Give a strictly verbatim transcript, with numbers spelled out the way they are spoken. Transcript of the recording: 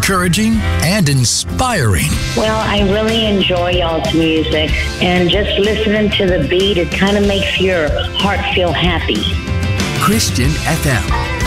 encouraging, and inspiring. Well, I really enjoy y'all's music, and just listening to the beat, it kind of makes your heart feel happy. Christian F M.